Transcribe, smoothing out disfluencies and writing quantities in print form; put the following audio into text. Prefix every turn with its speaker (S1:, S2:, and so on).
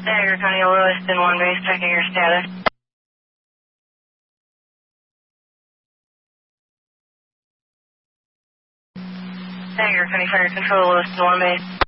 S1: Dagger County, Lewiston, 1 base, checking your status. Dagger County Fire Control, Lewiston, 1 base.